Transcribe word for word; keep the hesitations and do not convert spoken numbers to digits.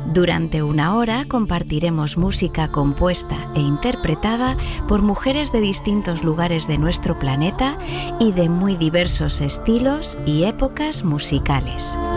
Durante una hora compartiremos música compuesta e interpretada por mujeres de distintos lugares de nuestro planeta y de muy diversos estilos y épocas musicales.